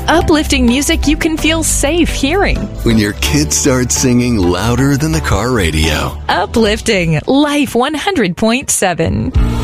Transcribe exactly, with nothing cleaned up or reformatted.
Uplifting music you can feel safe hearing. When your kids start singing louder than the car radio. Uplifting Life one hundred point seven.